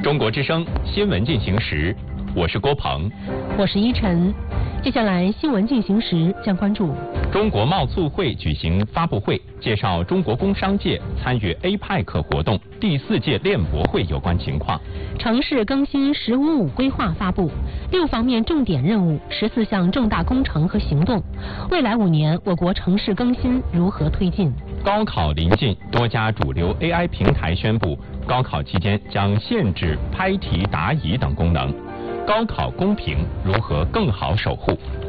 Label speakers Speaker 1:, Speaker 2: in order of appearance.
Speaker 1: 中国之声新闻进行时，我是郭鹏，
Speaker 2: 我是依晨。接下来新闻进行时将关注
Speaker 1: 中国贸促会举行发布会，介绍中国工商界参与 APEC 活动第4届链博会有关情况。
Speaker 2: 城市更新“15+5”规划发布，6方面重点任务，14项重大工程和行动。未来5年，我国城市更新如何推进？
Speaker 1: 高考临近，多家主流 AI 平台宣布，高考期间将限制拍题答疑等功能。高考公平如何更好守护？